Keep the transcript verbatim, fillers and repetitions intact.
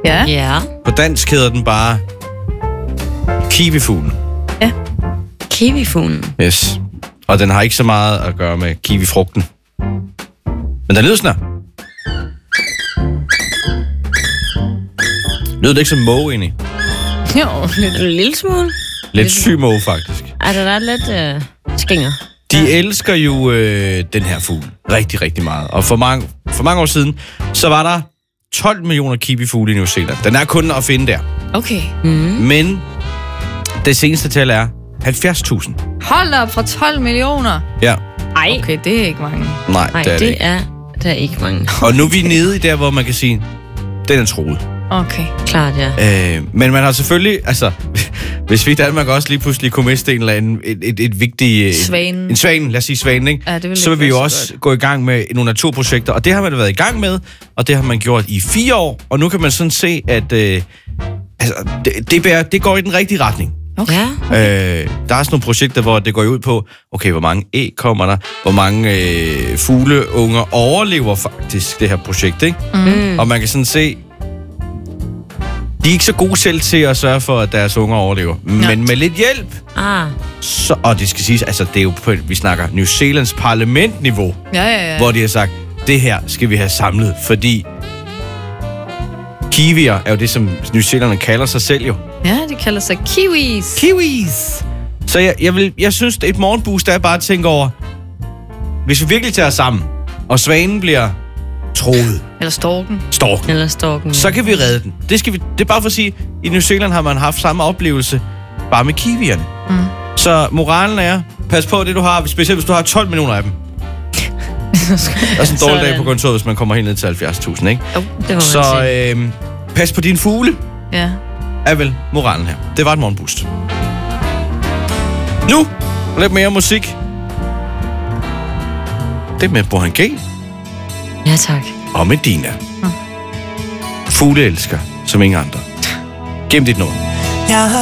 Ja. Ja. På dansk hedder den bare kiwifuglen. Ja. Kiwifuglen. Yes. Og den har ikke så meget at gøre med kiwifrugten. Men den lyder sådan her. Lyder det ikke som måge egentlig? Jo, lidt. En lille smule. Lidt syg måge, faktisk. Ej, der er lidt øh, skinger. De ja. elsker jo øh, den her fugl rigtig, rigtig meget. Og for mange, for mange år siden, så var der tolv millioner kiwifugle i New Zealand. Den er kun at finde der. Okay. Mm-hmm. Men det seneste tal er halvfjerds tusind. Hold op, fra tolv millioner. Ja. Ej. Okay, det er ikke mange. Nej, Nej, det er det, det ikke. er der er ikke mange. Og nu er vi nede i der, hvor man kan sige, den er troet. Okay. Klart, ja. Øh, men man har selvfølgelig, altså, hvis vi i Danmark også lige pludselig kunne miste en eller anden, et, et, et vigtigt... Svanen. En svanen, lad os sige svanen, ikke? Ja, det vil så vil vi jo så også godt. gå i gang med nogle naturprojekter, og det har man været i gang med, og det har man gjort i fire år, og nu kan man sådan se, at øh, altså, det, det, bærer, det går i den rigtige retning. Okay. Ja. Øh, der er sådan nogle projekter, hvor det går ud på, okay, hvor mange æg kommer der, hvor mange øh, fugleunger overlever faktisk det her projekt, ikke? Mm. Og man kan sådan se, de er ikke så gode selv til at sørge for, at deres unger overlever. Men Ja. med lidt hjælp, Ah. så, og det skal siges, altså det er jo på, vi snakker New Zealands parlamentniveau, Ja, ja, ja. hvor de har sagt, det her skal vi have samlet, fordi kiwier er jo det, som New Zealanderne kalder sig selv jo. Ja, de kalder sig kiwis. Kiwis! Så jeg, jeg, vil, jeg synes, et morgenboost er bare at tænke over, hvis vi virkelig tager os sammen, og svanen bliver troet, Eller storken. storken, Eller storken. Ja. så kan vi redde den. Det, skal vi, det er bare for at sige, i New Zealand har man haft samme oplevelse, bare med kiwierne. Mm. Så moralen er, pas på det, du har, specielt hvis du har tolv millioner af dem. Det er sådan en dårlig dag Sådan. på kontoret, hvis man kommer helt ned til halvfjerds tusind, ikke? Oh, det må man Så sige. øh, pas på dine fugle, Ja. er vel moralen her. Det var et morgenboost. Nu, lidt mere musik. Det er med Burhan G. Ja, tak. Og Medina. Fugleelsker, som ingen andre. Gem dit nummer. Jeg har